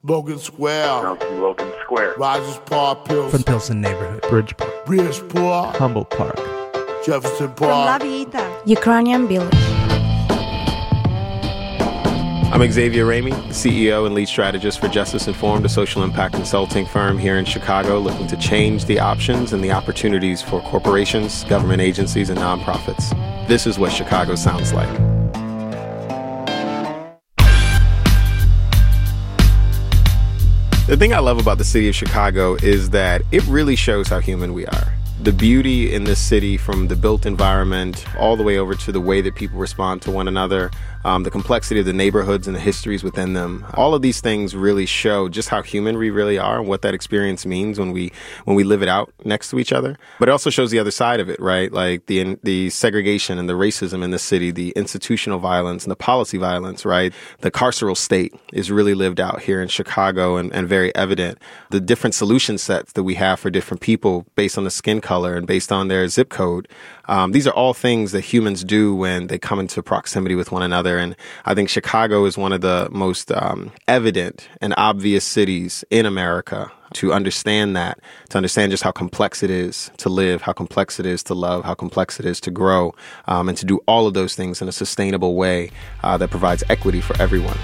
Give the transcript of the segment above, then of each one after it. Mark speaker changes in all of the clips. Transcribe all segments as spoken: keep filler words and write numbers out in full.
Speaker 1: Logan Square.
Speaker 2: Down to Logan Square.
Speaker 1: Rogers Park, Pilsen.
Speaker 3: From Pilsen neighborhood.
Speaker 4: Bridgeport.
Speaker 1: Bridgeport.
Speaker 4: Humboldt Park.
Speaker 1: Jefferson Park.
Speaker 5: From La Vita.
Speaker 6: Ukrainian Village.
Speaker 7: I'm Xavier Ramey, C E O and lead strategist for Justice Informed, a social impact consulting firm here in Chicago looking to change the options and the opportunities for corporations, government agencies, and nonprofits. This is what Chicago sounds like. The thing I love about the city of Chicago is that it really shows how human we are. The beauty in this city, from the built environment all the way over to the way that people respond to one another, um, the complexity of the neighborhoods and the histories within them, all of these things really show just how human we really are and what that experience means when we when we live it out next to each other. But it also shows the other side of it, right? Like the the segregation and the racism in the city, the institutional violence and the policy violence, right? The carceral state is really lived out here in Chicago and, and very evident. The different solution sets that we have for different people based on the skin color and based on their zip code. Um, these are all things that humans do when they come into proximity with one another. And I think Chicago is one of the most um, evident and obvious cities in America to understand that, to understand just how complex it is to live, how complex it is to love, how complex it is to grow, um, and to do all of those things in a sustainable way uh, that provides equity for everyone.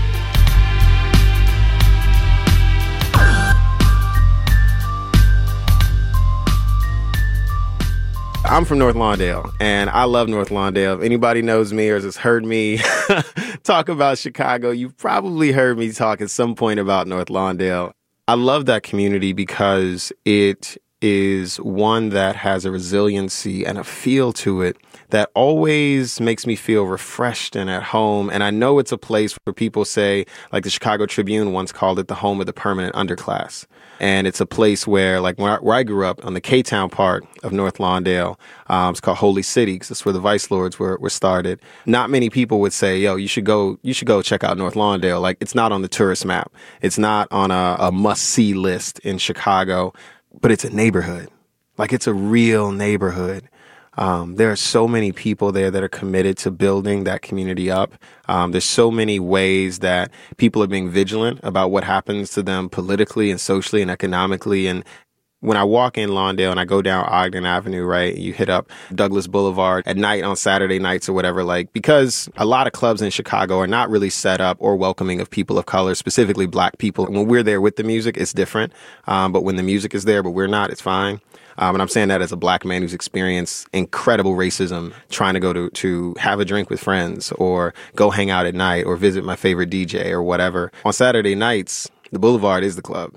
Speaker 7: I'm from North Lawndale, and I love North Lawndale. If anybody knows me or has heard me talk about Chicago, you've probably heard me talk at some point about North Lawndale. I love that community because it is one that has a resiliency and a feel to it that always makes me feel refreshed and at home. And I know it's a place where people say, like the Chicago Tribune once called it, the home of the permanent underclass. And it's a place where, like where I, where I grew up on the K-Town part of North Lawndale, um, it's called Holy City because that's where the Vice Lords were, were started. Not many people would say, yo, you should go, you should go check out North Lawndale. Like, it's not on the tourist map. It's not on a, a must-see list in Chicago, but it's a neighborhood. Like, it's a real neighborhood. Um, there are so many people there that are committed to building that community up. Um, there's so many ways that people are being vigilant about what happens to them politically and socially and economically. And when I walk in Lawndale and I go down Ogden Avenue, right, you hit up Douglas Boulevard at night on Saturday nights or whatever, like, because a lot of clubs in Chicago are not really set up or welcoming of people of color, specifically black people. When we're there with the music, it's different. Um, but when the music is there, but we're not, it's fine. Um, and I'm saying that as a black man who's experienced incredible racism, trying to go to, to have a drink with friends or go hang out at night or visit my favorite D J or whatever. On Saturday nights, the Boulevard is the club.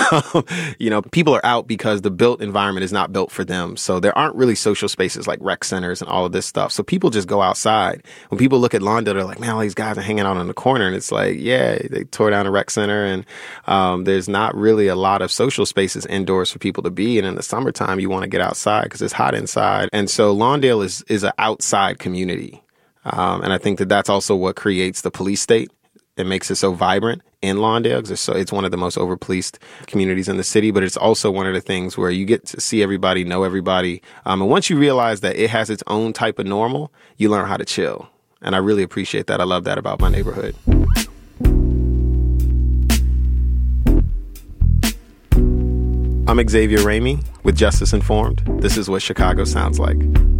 Speaker 7: You know, people are out because the built environment is not built for them. So there aren't really social spaces like rec centers and all of this stuff. So people just go outside. When people look at Lawndale, they're like, man, all these guys are hanging out on the corner. And it's like, yeah, they tore down a rec center. And um, there's not really a lot of social spaces indoors for people to be. And in the summertime, you want to get outside because it's hot inside. And so Lawndale is, is an outside community. Um, and I think that that's also what creates the police state. It makes it so vibrant in Lawndale because it's, so, it's one of the most overpoliced communities in the city, but it's also one of the things where you get to see everybody, know everybody. Um, and once you realize that it has its own type of normal, you learn how to chill. And I really appreciate that. I love that about my neighborhood. I'm Xavier Ramey with Justice Informed. This is what Chicago sounds like.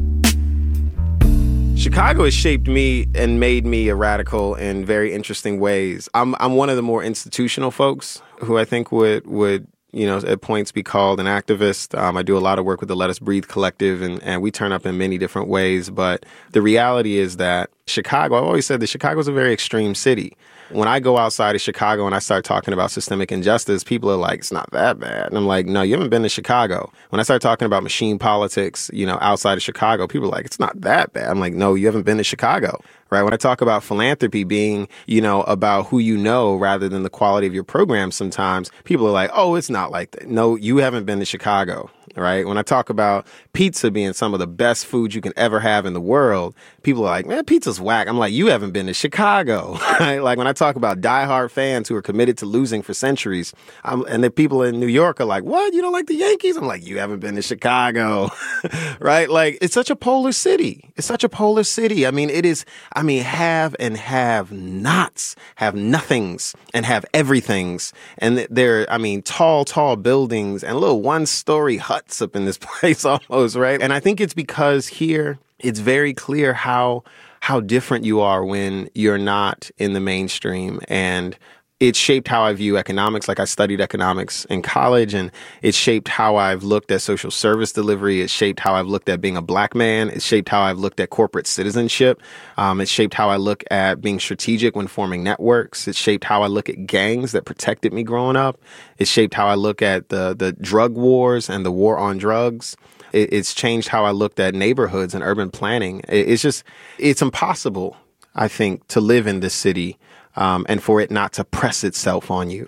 Speaker 7: Chicago has shaped me and made me a radical in very interesting ways. I'm I'm one of the more institutional folks who I think would would you know at points be called an activist. Um, I do a lot of work with the Let Us Breathe Collective, and and we turn up in many different ways. But the reality is that Chicago, I've always said that Chicago is a very extreme city. When I go outside of Chicago and I start talking about systemic injustice, people are like, it's not that bad. And I'm like, no, you haven't been to Chicago. When I start talking about machine politics, you know, outside of Chicago, people are like, it's not that bad. I'm like, no, you haven't been to Chicago. Right? When I talk about philanthropy being, you know, about who you know rather than the quality of your program sometimes, people are like, oh, it's not like that. No, you haven't been to Chicago. right? When I talk about pizza being some of the best food you can ever have in the world, people are like, man, pizza's whack. I'm like, you haven't been to Chicago, right? Like when I talk about diehard fans who are committed to losing for centuries, I'm, and the people in New York are like, what? You don't like the Yankees? I'm like, you haven't been to Chicago, right? Like it's such a polar city. It's such a polar city. I mean, it is, I mean, have and have nots, have nothings and have everythings. And they're, I mean, tall, tall buildings and little one-story huts up in this place almost, right? And I think it's because here it's very clear how how different you are when you're not in the mainstream. And it shaped how I view economics. Like I studied economics in college, and it shaped how I've looked at social service delivery. It shaped how I've looked at being a black man. It shaped how I've looked at corporate citizenship. Um, it shaped how I look at being strategic when forming networks. It shaped how I look at gangs that protected me growing up. It shaped how I look at the the drug wars and the war on drugs. It, it's changed how I looked at neighborhoods and urban planning. It, it's just, it's impossible, I think, to live in this city Um, and for it not to press itself on you.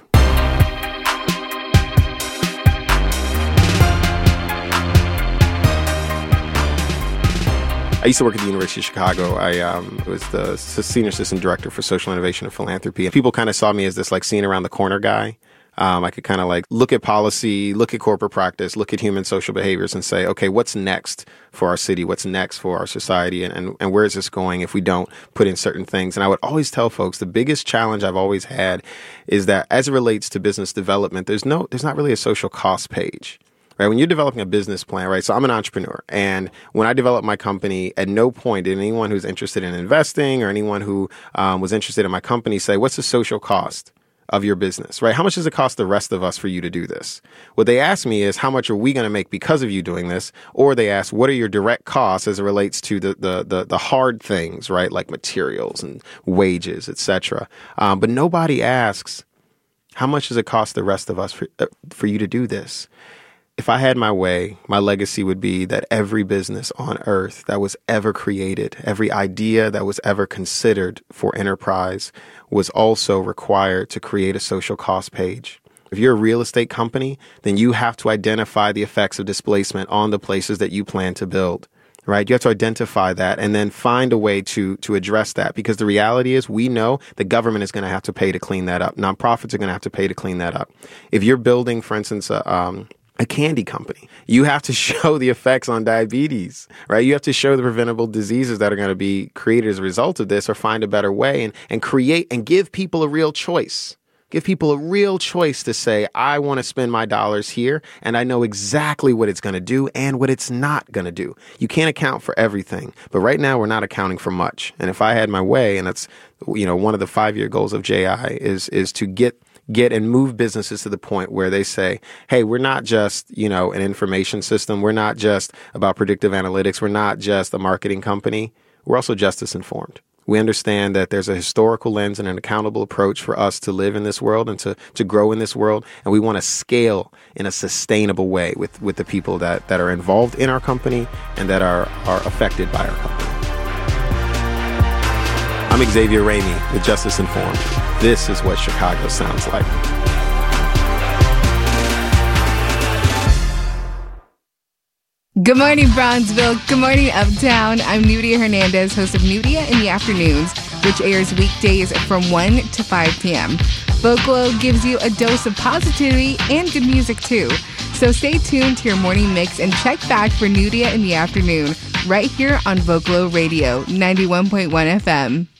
Speaker 7: I used to work at the University of Chicago. I um, was the senior assistant director for social innovation and philanthropy. And people kind of saw me as this like seen around the corner guy. Um, I could kind of like look at policy, look at corporate practice, look at human social behaviors and say, okay, what's next for our city? What's next for our society? And, and, and where is this going if we don't put in certain things? And I would always tell folks the biggest challenge I've always had is that as it relates to business development, there's no, there's not really a social cost page. Right? When you're developing a business plan, right? So I'm an entrepreneur. And when I developed my company, at no point did anyone who's interested in investing or anyone who um, was interested in my company say, what's the social cost of your business, right? How much does it cost the rest of us for you to do this? What they ask me is, how much are we going to make because of you doing this? Or they ask, what are your direct costs as it relates to the the the, the hard things, right? Like materials and wages, et cetera. Um, but nobody asks, how much does it cost the rest of us for, uh, for you to do this? If I had my way, my legacy would be that every business on earth that was ever created, every idea that was ever considered for enterprise was also required to create a social cost page. If you're a real estate company, then you have to identify the effects of displacement on the places that you plan to build. Right? You have to identify that and then find a way to to address that, because the reality is we know the government is going to have to pay to clean that up. Nonprofits are going to have to pay to clean that up. If you're building, for instance, a, um, a candy company, you have to show the effects on diabetes, right? You have to show the preventable diseases that are going to be created as a result of this, or find a better way and, and create and give people a real choice. Give people a real choice to say, I want to spend my dollars here, and I know exactly what it's going to do and what it's not going to do. You can't account for everything, but right now we're not accounting for much. And if I had my way, and that's, you know, one of the five-year goals of J I is is to get get and move businesses to the point where they say, hey, we're not just, you know, an information system. We're not just about predictive analytics. We're not just a marketing company. We're also justice informed. We understand that there's a historical lens and an accountable approach for us to live in this world and to, to grow in this world. And we want to scale in a sustainable way with, with the people that, that are involved in our company and that are, are affected by our company. I'm Xavier Ramey with Justice Informed. This is what Chicago sounds like.
Speaker 2: Good morning, Bronzeville. Good morning, Uptown. I'm Nudia Hernandez, host of Nudia in the Afternoons, which airs weekdays from one to five p.m. Vocalo gives you a dose of positivity and good music, too. So stay tuned to your morning mix and check back for Nudia in the Afternoon right here on Vocalo Radio, ninety-one point one F M.